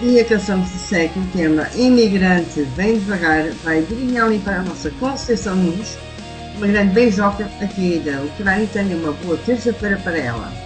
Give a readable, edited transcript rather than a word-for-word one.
E a canção que segue o tema Imigrante Vem Devagar vai virinhar ali para a nossa Conceição Nunes. Uma grande beijoca aqui da Ucrânia e tenha uma boa terça-feira para ela.